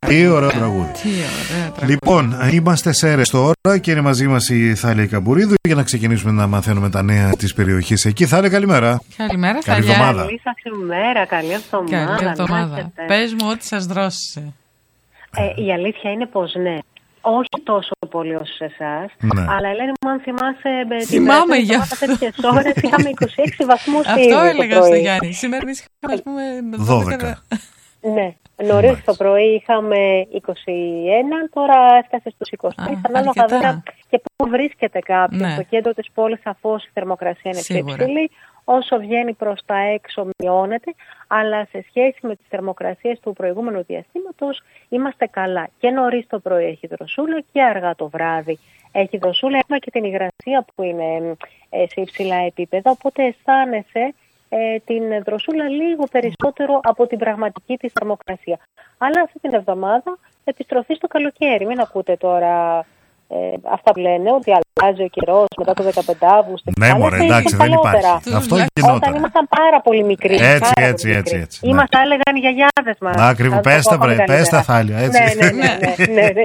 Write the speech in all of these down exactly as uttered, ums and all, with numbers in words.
Τι ωραίο τραγούδι. Τι ωραία τραγούδι. Λοιπόν, είμαστε σε Σέρρες τώρα και είναι μαζί μας η Θάλια Καμπουρίδου για να ξεκινήσουμε να μαθαίνουμε τα νέα της περιοχής εκεί. Θάλια, καλημέρα. Καλημέρα, καλή Θάλια. εβδομάδα. Καλή σας ημέρα, καλή εβδομάδα. Καλή εβδομάδα. Πες μου ό,τι σας δρόσησε. Ε, η αλήθεια είναι πως ναι. Όχι τόσο πολύ όσο σε εσάς, ναι. αλλά Ελένη μου, αν θυμάσαι, θυμάμαι για αυτό. Τέτοιες ώρες είχαμε είκοσι έξι βαθμούς ήδη. Αυτό έλεγα στο Γιάννη. Σήμερα εμείς είχαμε, ας πούμε, δώδεκα. Ναι, νωρίς το πρωί είχαμε είκοσι ένα, τώρα έφτασε στους είκοσι τρία. Ανάλογα βέβαια και πού βρίσκεται κάποιος. Ναι. Στο κέντρο της πόλης σαφώς η θερμοκρασία είναι πιο υψηλή. Όσο βγαίνει προς τα έξω μειώνεται, αλλά σε σχέση με τις θερμοκρασίες του προηγούμενου διαστήματος είμαστε καλά. Και νωρίς το πρωί έχει δροσούλα και αργά το βράδυ έχει δροσούλα. Έχουμε και την υγρασία που είναι σε υψηλά επίπεδα, οπότε αισθάνεσαι ε, την δροσούλα λίγο περισσότερο από την πραγματική της θερμοκρασία. Αλλά αυτή την εβδομάδα επιστροφή στο καλοκαίρι. Μην ακούτε τώρα ε, αυτά που λένε, ότι αλλάζει ο καιρός μετά το δεκαπέντε Αυγούστου. Ναι, μωρέ, εντάξει, δεν υπάρχει. Αυτό γινόταν. Όταν ήμασταν πάρα πολύ μικροί. Έτσι, πάρα έτσι, πολύ έτσι, μικροί. έτσι. Είμαστε, ναι. Έλεγαν οι γιαγιάδες μας. Ακριβώς, πες τα, βρε, πες τα, Θάλια, έτσι. Ναι, ναι, ναι, ναι, ναι, ναι.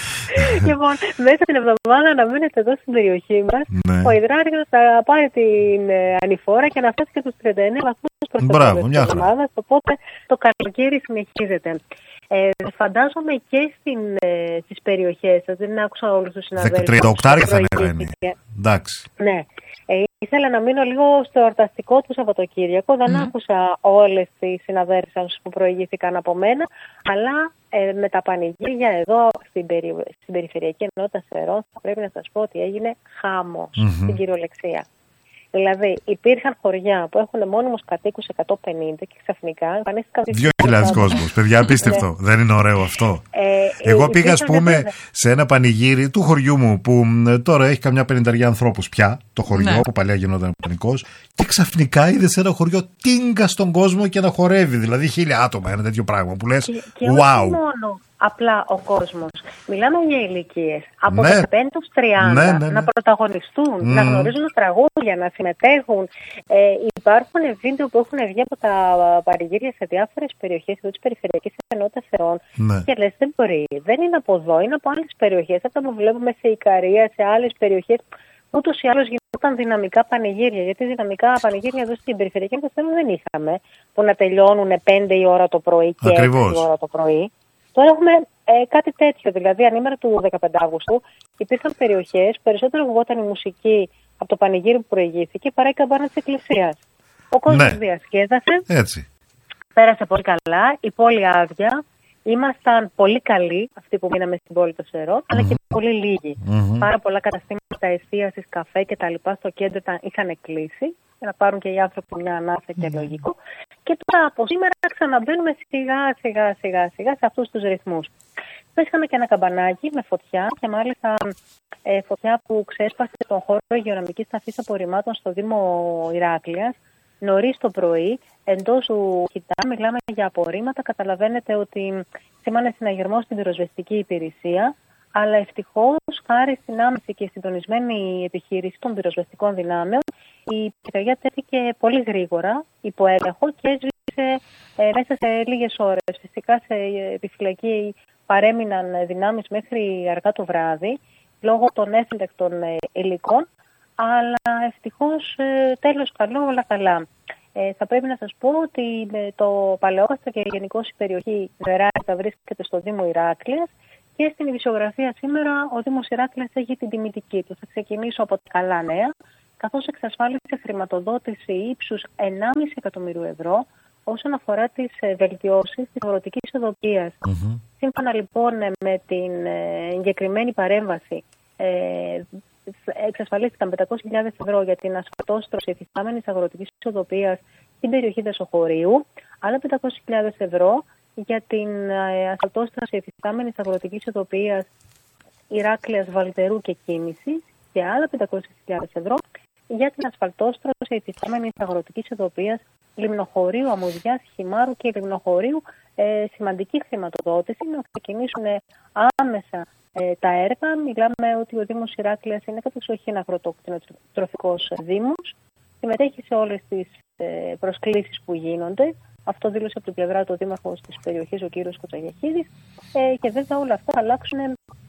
Λοιπόν, μέσα την εβδομάδα να μείνετε εδώ στην περιοχή μας, ναι. Ο υδράργυρος θα πάρει την ανηφόρα και να φτάσει και τους τριάντα εννέα βαθμούς προς το τέλος της εβδομάδας, οπότε το καλοκαίρι συνεχίζεται. Ε, φαντάζομαι και στην, ε, στις περιοχές σας, δεν άκουσα όλους τους συναδέλφους. τριάντα οκτώ θα ανεβαίνει. Εντάξει. Ναι. Ε, ήθελα να μείνω λίγο στο εορταστικό του Σαββατοκύριακο. Δεν mm. άκουσα όλες τις συναδέλφους που προηγήθηκαν από μένα, αλλά ε, με τα πανηγύρια εδώ στην, περι... στην περιφερειακή ενότητα Σερών θα πρέπει να σας πω ότι έγινε χάμος mm-hmm. στην κυριολεξία. Δηλαδή, υπήρχαν χωριά που έχουν μόνιμους κατοίκους εκατόν πενήντα και ξαφνικά εμφανίστηκαν δύο χιλιάδες κόσμος. Παιδιά, απίστευτο. Δεν είναι ωραίο αυτό. Ε, Εγώ πήγα, ας πούμε, σε ένα πανηγύρι του χωριού μου που τώρα έχει καμιά πενηνταριά ανθρώπους πια. Το χωριό ναι. που παλιά γινόταν πανικός. Και ξαφνικά είδε σε ένα χωριό τίνγκα στον κόσμο και να χορεύει. Δηλαδή, χίλια άτομα, ένα τέτοιο πράγμα που λες. Και, και wow. όχι μόνο απλά ο κόσμος. Μιλάμε για ηλικίες από ναι. δεκαπέντε έως τριάντα ναι, ναι, ναι. να πρωταγωνιστούν, mm. να γνωρίζουν τραγούδια, να συμμετέχουν. Ε, υπάρχουν βίντεο που έχουν βγει από τα πανηγύρια σε διάφορες περιοχές εδώ της περιφερειακής ενότητας Σερών ναι. και λες δεν μπορεί, δεν είναι από εδώ, είναι από άλλες περιοχές. Αυτά που βλέπουμε σε Ικαρία, σε άλλες περιοχές. Ούτως ή άλλως γινόταν δυναμικά πανηγύρια. Γιατί δυναμικά πανηγύρια εδώ στην περιφερειακή ενότητα δεν είχαμε, που να τελειώνουν πέντε η ώρα το πρωί και έξι η ώρα το πρωί. Τώρα έχουμε ε, κάτι τέτοιο, δηλαδή ανήμερα του δεκαπέντε Αυγούστου υπήρχαν περιοχές που περισσότερο ακουγόταν η μουσική από το πανηγύρι που προηγήθηκε παρά η καμπάνα της εκκλησίας. Ο κόσμος ναι. διασκέδασε, έτσι. Πέρασε πολύ καλά, η πόλη άδεια, ήμασταν πολύ καλοί αυτοί που μείναμε στην πόλη των Σερών, mm-hmm. αλλά και πολύ λίγοι. Mm-hmm. Πάρα πολλά καταστήματα εστίασης, καφέ κτλ. Στο κέντρο είχαν κλείσει για να πάρουν και οι άνθρωποι μια ανάσα και λογικό. Και τώρα από σήμερα ξαναμπαίνουμε σιγά σιγά σιγά σιγά σε αυτούς τους ρυθμούς. Πέσαμε και ένα καμπανάκι με φωτιά και μάλιστα ε, φωτιά που ξέσπασε τον χώρο υγειονομικής ταφής απορριμμάτων στο Δήμο Ηράκλειας νωρίς το πρωί, εντός του Χιτά. Μιλάμε για απορρίμματα. Καταλαβαίνετε ότι σήμανε συναγερμό στην πυροσβεστική υπηρεσία, αλλά ευτυχώς χάρη στην άμεση και συντονισμένη επιχείρηση των πυροσβεστικών δυνάμεων, η πυρκαγιά τέθηκε πολύ γρήγορα υπό έλεγχο και έσβησε ε, μέσα σε λίγες ώρες. Φυσικά σε επιφυλακή παρέμειναν δυνάμεις μέχρι αργά το βράδυ, λόγω των έφυλακτων υλικών, αλλά ευτυχώς ε, τέλος καλό, όλα καλά. Ε, θα πρέπει να σας πω ότι ε, το Παλαιόκαστρο και γενικώς η περιοχή Βεράρητα βρίσκεται στο Δήμο Ηράκλειας και στην ειδησιογραφία σήμερα ο Δήμος Ηράκλειας έχει την τιμητική του. Θα ξεκινήσω από τα καλά νέα, καθώς εξασφάλισε χρηματοδότηση ύψους ενάμιση εκατομμυρίου ευρώ όσον αφορά τις ε, βελτιώσεις της αγροτικής οδοποιίας. Mm-hmm. Σύμφωνα λοιπόν με την ε, εγκεκριμένη παρέμβαση, ε, εξασφαλίστηκαν πεντακόσιες χιλιάδες ευρώ για την ασφαλτόστρωση εφιστάμενης αγροτικής οδοποιίας στην περιοχή Δεσοχωρίου, άλλα πεντακόσιες χιλιάδες ευρώ για την ασφαλτόστρωση εφιστάμενης αγροτικής οδοποιίας Ηράκλειας, Βαλτερού και Κίνησης και άλλα πεντακόσιες χιλιάδες ευρώ για την ασφαλτόστρωση εφιστάμενης αγροτικής οδοποιίας Λιμνοχωρίου, Αμμουδιάς, Χιμάρου και Λιμνοχωρίου. Ε, σημαντική χρηματοδότηση να ξεκινήσουν άμεσα ε, τα έργα. Μιλάμε ότι ο Δήμος Ηράκλειας είναι κατεξοχήν αγροτροφικός δήμος. Συμμετέχει σε όλες τις ε, προσκλήσεις που γίνονται Αυτό δήλωσε από την πλευρά του Δήμαρχος της περιοχής, ο κύριος Κοτσαγιαχίδης. Ε, και βέβαια όλα αυτά θα αλλάξουν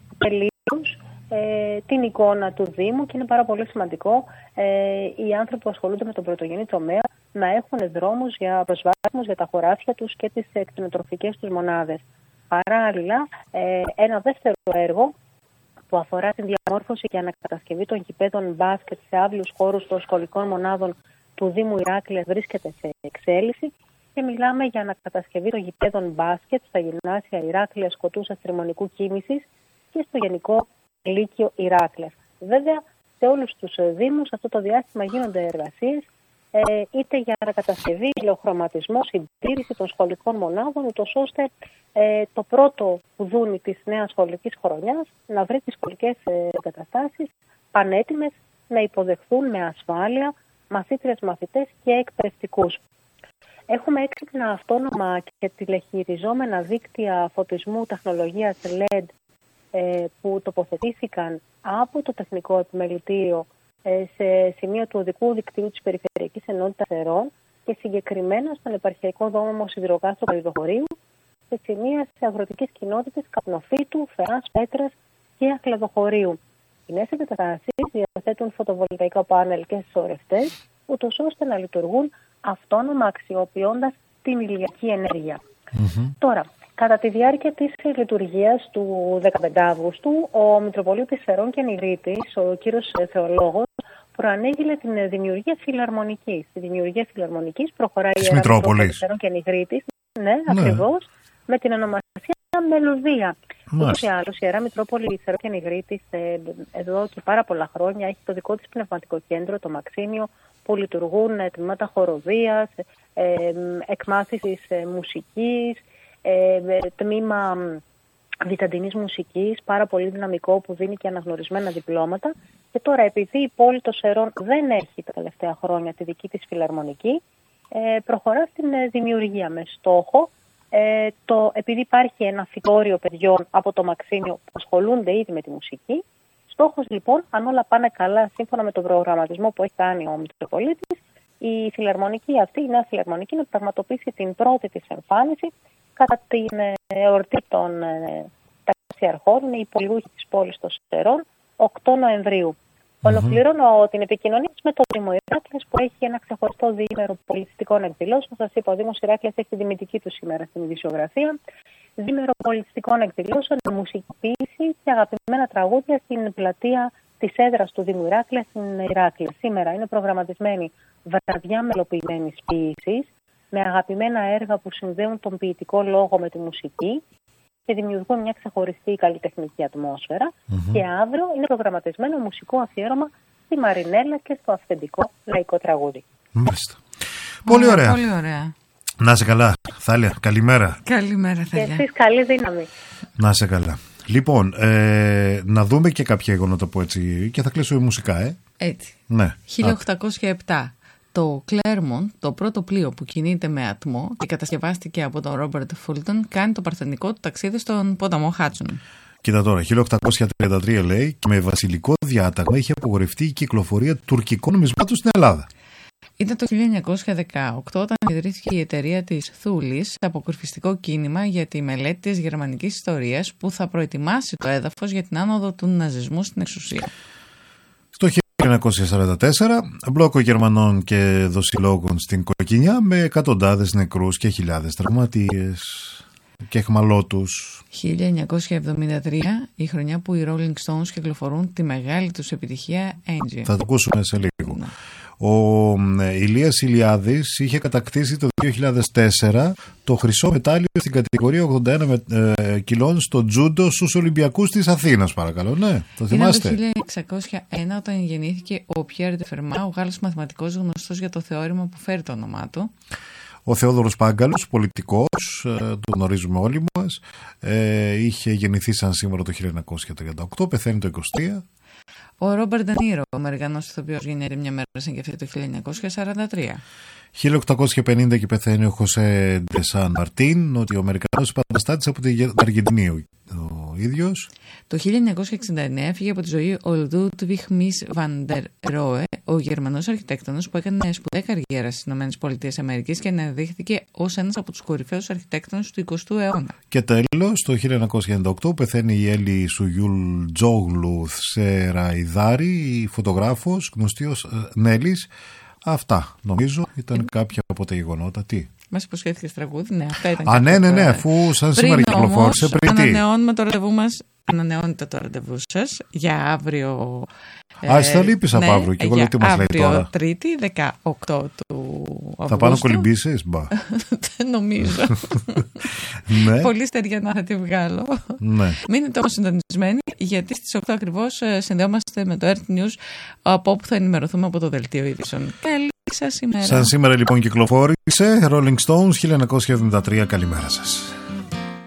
τελείως ε, την εικόνα του Δήμου και είναι πάρα πολύ σημαντικό ε, οι άνθρωποι που ασχολούνται με τον πρωτογενή τομέα να έχουν δρόμους για προσβάσιμους για τα χωράφια τους και τις κτηνοτροφικές τους μονάδες. Παράλληλα, ε, ένα δεύτερο έργο που αφορά την διαμόρφωση και ανακατασκευή των γηπέδων μπάσκετ σε άβλους χώρους των σχολικών μονάδων του Δήμου Ηράκλειας βρίσκεται σε εξέλιξη και μιλάμε για ανακατασκευή των γηπέδων μπάσκετ στα γυμνάσια Ηράκλειας, Κοτούσας, Τριμονικού Κίνησης και στο Γενικό Λύκειο Ηράκλειας. Βέβαια, σε όλους τους Δήμους αυτό το διάστημα γίνονται εργασίες ε, είτε για ανακατασκευή, ηλεοχρωματισμό, συντήρηση των σχολικών μονάδων, ούτως ώστε ε, το πρώτο κουδούνι της νέας σχολικής χρονιάς να βρει τις σχολικές εγκαταστάσεις πανέτοιμες να υποδεχθούν με ασφάλεια μαθήτριες, μαθητές και εκπαιδευτικούς. Έχουμε έξυπνα αυτόνομα και τηλεχειριζόμενα δίκτυα φωτισμού τεχνολογίας ελ ι ντι ε, που τοποθετήθηκαν από το Τεχνικό Επιμελητήριο ε, σε σημείο του οδικού δικτύου της Περιφερειακής Ενότητας Ερών και συγκεκριμένα στον επαρχιακό δόμο Σιδηροκάστρο Καλλιδοχωρίου σε σημεία της αγροτικής κοινότητας Καπνοφύτου, Φεράς, Πέτρας και Ακλαδοχωρίου. Οι νέες εγκαταστάσεις διαθέτουν φωτοβολταϊκά πάνελ και συσσωρευτές, ούτως ώστε να λειτουργούν αυτόνομα αξιοποιώντας την ηλιακή ενέργεια. Mm-hmm. Τώρα, κατά τη διάρκεια της λειτουργίας του δεκαπέντε Αυγούστου, ο Μητροπολίτης Σερών και Νιγρήτης, ο κύριος Θεολόγος, προανήγγειλε την δημιουργία φιλαρμονικής. Τη δημιουργία φιλαρμονικής προχωράει η Μητρόπολης Σερών και Νιγρήτης, ναι, ναι, ακριβώς, με την ονομασία Μελωδία. Ούτως ή άλλως, η Ιερά Μητρόπολη Σερών και Νιγρήτης ε, εδώ και πάρα πολλά χρόνια έχει το δικό της πνευματικό κέντρο, το Μαξίμιο, που λειτουργούν ε, τμήματα χοροδίας, ε, ε, εκμάθησης ε, μουσικής, ε, τμήμα βυζαντινής μουσικής, πάρα πολύ δυναμικό που δίνει και αναγνωρισμένα διπλώματα. Και τώρα, επειδή η πόλη των Σερών δεν έχει τα τελευταία χρόνια τη δική της φιλαρμονική, ε, προχωρά στην ε, δημιουργία με στόχο, ε, το, επειδή υπάρχει ένα φυτόριο παιδιών από το Μαξίμιο που ασχολούνται ήδη με τη μουσική. Στόχος λοιπόν, αν όλα πάνε καλά σύμφωνα με τον προγραμματισμό που έχει κάνει ο Μητροπολίτης, η φιλαρμονική αυτή, η νέα φιλαρμονική, να πραγματοποιήσει την πρώτη της εμφάνιση κατά την εορτή των ε, ταξιαρχών, είναι οι υπουργοί της πόλης των Σερών, οκτώ Νοεμβρίου. Mm-hmm. Ολοκληρώνω την επικοινωνία με το Δήμο Ηράκλειας που έχει ένα ξεχωριστό διήμερο πολιτιστικών εκδηλώσεων. Σας είπα, ο Δήμος Ηράκλειας έχει τη τιμητική του σήμερα στην ειδησιογραφία. Διήμερο πολιτιστικών εκδηλώσεων, μουσικοποίηση και αγαπημένα τραγούδια στην πλατεία της έδρας του Δήμου Ηράκλειας στην Ηράκλεια. Σήμερα είναι προγραμματισμένη βραδιά μελοποιημένης ποίησης με αγαπημένα έργα που συνδέουν τον ποιητικό λόγο με τη μουσική και δημιουργούν μια ξεχωριστή καλλιτεχνική ατμόσφαιρα. Mm-hmm. Και αύριο είναι προγραμματισμένο μουσικό αφιέρωμα στη Μαρινέλα και στο αυθεντικό λαϊκό τραγούδι. Μάλιστα. Πολύ ωραία. Πολύ ωραία. Να είσαι καλά, Θάλια. Καλημέρα. Καλημέρα, Θάλια. Και εσείς καλή δύναμη. Να είσαι καλά. Λοιπόν, ε, να δούμε και κάποια γεγονότα που έτσι και θα κλείσω μουσικά, ε. Έτσι. Ναι. χίλια οκτακόσια επτά. Το Κλέρμοντ, το πρώτο πλοίο που κινείται με ατμό και κατασκευάστηκε από τον Ρόμπερτ Φούλτον, κάνει το παρθενικό του ταξίδι στον ποταμό Χάτσον. Κοίτα τώρα, χίλια οκτακόσια τριάντα τρία λέει και με βασιλικό διάταγμα είχε απογορευτεί η κυκλοφορία τουρκικών νομισμάτων στην Ελλάδα. Ήταν το χίλια εννιακόσια δεκαοκτώ όταν ιδρύθηκε η εταιρεία της Θούλης, αποκορυφιστικό κίνημα για τη μελέτη της γερμανικής ιστορίας που θα προετοιμάσει το έδαφος για την άνοδο του ναζισμού στην εξουσία. Στο χίλια εννιακόσια σαράντα τέσσερα, μπλόκο Γερμανών και δοσιλόγων στην Κοκκινιά με εκατοντάδες νεκρούς και χιλιάδες τραυματίες και εχμαλώτους. χίλια εννιακόσια εβδομήντα τρία, η χρονιά που οι Rolling Stones κυκλοφορούν τη μεγάλη τους επιτυχία Angie. Θα το ακούσουμε σε λίγο. Ναι. Ο Ηλίας Ηλιάδης είχε κατακτήσει το δύο χιλιάδες τέσσερα το χρυσό μετάλλιο στην κατηγορία ογδόντα ένα ε, κιλών στο τζούντο στους Ολυμπιακούς της Αθήνας, παρακαλώ. Ναι, το θυμάστε. Ήταν το χίλια εξακόσια ένα όταν γεννήθηκε ο Πιέρ ντε Φερμά, ο Γάλλος μαθηματικός γνωστός για το θεώρημα που φέρει το όνομά του. Ο Θεόδωρος Πάγκαλος, πολιτικός, ε, το γνωρίζουμε όλοι μας, ε, είχε γεννηθεί σαν σήμερα το χίλια εννιακόσια τριάντα οκτώ, πεθαίνει το είκοσι τρία. Ο Ρόμπερτ Ντανίρο, ο Αμερικανός ηθοποιός, γεννιέται μια μέρα σαν και αυτή το χίλια εννιακόσια σαράντα τρία. χίλια οκτακόσια πενήντα και πεθαίνει ο Χωσέ Ντε Σαν Μαρτίν, ότι ο Αμερικανός επαναστάτης από την Αργεντινή. Ο ίδιος. Το χίλια εννιακόσια εξήντα εννέα έφυγε από τη ζωή ο Λούντβιχ Μις Βαν ντερ Ρόε, ο Γερμανός αρχιτέκτονος που έκανε σπουδαία καριέρα στις ΗΠΑ και αναδείχθηκε ως ένας από τους κορυφαίους αρχιτέκτονες του εικοστού αιώνα. Και τέλος, το χίλια εννιακόσια ενενήντα οκτώ πεθαίνει η Έλλη Σουγιούλτζόγλου Σεραϊδάρη, η φωτογράφος, γνωστή ως Νέλης. Αυτά νομίζω ήταν κάποια από τα γεγονότα. Τι? Μας υποσχέθηκες τραγούδι, ναι, αυτά ήταν. Α, ναι, ναι, ναι, αφού σαν σήμερα κυκλοφόρησε πριν. Ανανεώνουμε το ραντεβού μας, ανανεώνετε το ραντεβού σας για αύριο. Α, εσύ θα λείπεις από αύριο και εγώ λέω τι μας λέει τώρα. Αύριο Τρίτη, δεκαοκτώ του Αυγούστου. Θα πάω να κολυμπήσεις, μπα. Δεν νομίζω. Ναι. Πολύ στεριά να θα τη βγάλω. Ναι. Μείνετε όμως συντονισμένοι, γιατί στις οκτώ ακριβώς συνδέομαστε με το Earth News, από όπου θα ενημερωθούμε από το Δελτίο Ειδήσεων. Καλή σας ημέρα. Σαν σήμερα λοιπόν κυκλοφόρησε Rolling Stones χίλια εννιακόσια εβδομήντα τρία. Καλημέρα σας.